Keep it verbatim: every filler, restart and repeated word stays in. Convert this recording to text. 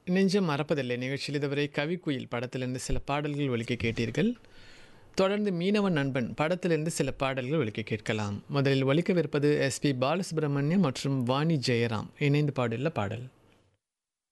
நெஞ்சம் மறப்பதில்லை நிகழ்ச்சியில் இதுவரை கவிக்குயில் படத்திலிருந்து சில பாடல்கள் ஒலிக்க கேட்டீர்கள். தொடர்ந்து மீனவன் நண்பன் படத்திலிருந்து சில பாடல்கள் ஒலிக்க கேட்கலாம். முதலில் ஒலிக்கவிருப்பது எஸ்பி பாலசுப்ரமணியம் மற்றும் வாணி ஜெயராம் இணைந்து பாடியுள்ள பாடல்.